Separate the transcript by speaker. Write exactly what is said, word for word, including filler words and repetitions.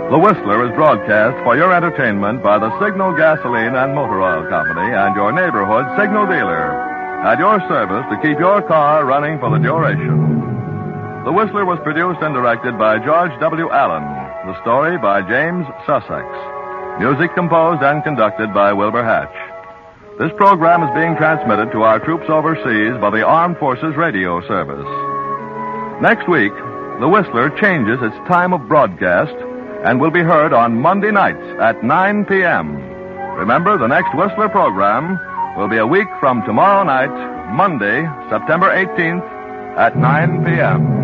Speaker 1: The Whistler is broadcast for your entertainment by the Signal Gasoline and Motor Oil Company and your neighborhood Signal dealer. At your service to keep your car running for the duration. The Whistler was produced and directed by George W. Allen. The story by James Sussex. Music composed and conducted by Wilbur Hatch. This program is being transmitted to our troops overseas by the Armed Forces Radio Service. Next week, The Whistler changes its time of broadcast and will be heard on Monday nights at nine p.m. Remember, the next Whistler program will be a week from tomorrow night, Monday, September eighteenth, at nine p.m.